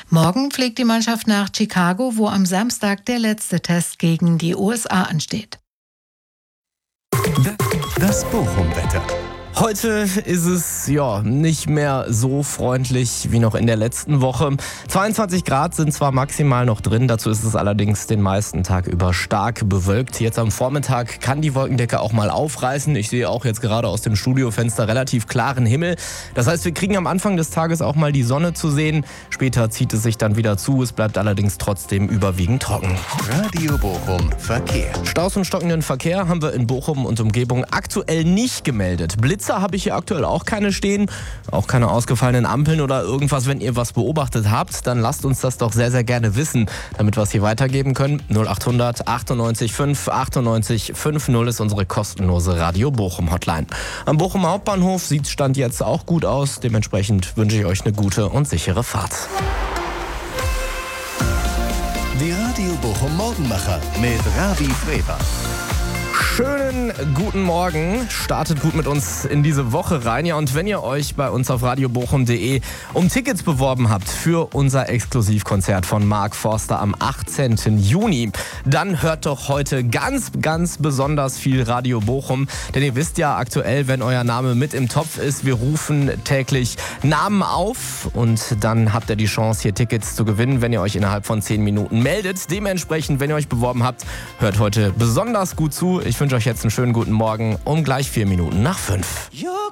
Morgen fliegt die Mannschaft nach Chicago, wo am Samstag der letzte Test gegen die USA ansteht. Das Bochum-Wetter. Heute ist es nicht mehr so freundlich wie noch in der letzten Woche. 22 Grad sind zwar maximal noch drin, dazu ist es allerdings den meisten Tag über stark bewölkt. Jetzt am Vormittag kann die Wolkendecke auch mal aufreißen. Ich sehe auch jetzt gerade aus dem Studiofenster relativ klaren Himmel. Das heißt, wir kriegen am Anfang des Tages auch mal die Sonne zu sehen. Später zieht es sich dann wieder zu. Es bleibt allerdings trotzdem überwiegend trocken. Radio Bochum Verkehr. Staus und stockenden Verkehr haben wir in Bochum und Umgebung aktuell nicht gemeldet. Blitzer habe ich hier aktuell auch keine stehen, auch keine ausgefallenen Ampeln oder irgendwas. Wenn ihr was beobachtet habt, dann lasst uns das doch sehr, sehr gerne wissen, damit wir es hier weitergeben können. 0800 98 5 98 50 ist unsere kostenlose Radio Bochum Hotline. Am Bochum Hauptbahnhof sieht es Stand jetzt auch gut aus. Dementsprechend wünsche ich euch eine gute und sichere Fahrt. Die Radio Bochum Morgenmacher mit Ravi Freber. Schönen guten Morgen. Startet gut mit uns in diese Woche rein. Ja, und wenn ihr euch bei uns auf radiobochum.de um Tickets beworben habt für unser Exklusivkonzert von Mark Forster am 18. Juni, dann hört doch heute ganz, ganz besonders viel Radio Bochum. Denn ihr wisst ja aktuell, wenn euer Name mit im Topf ist, wir rufen täglich Namen auf und dann habt ihr die Chance, hier Tickets zu gewinnen, wenn ihr euch innerhalb von 10 Minuten meldet. Dementsprechend, wenn ihr euch beworben habt, hört heute besonders gut zu. Ich wünsche euch jetzt einen schönen guten Morgen um gleich 4 Minuten nach 5.